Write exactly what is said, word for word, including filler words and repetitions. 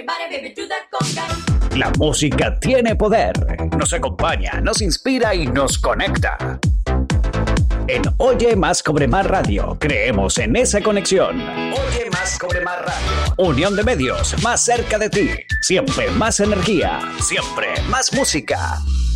La música tiene poder, nos acompaña, nos inspira y nos conecta. En Oye Más Cobre Más Radio, creemos en esa conexión. Oye Más Cobre Más Radio. Unión de medios, más cerca de ti. Siempre más energía, siempre más música.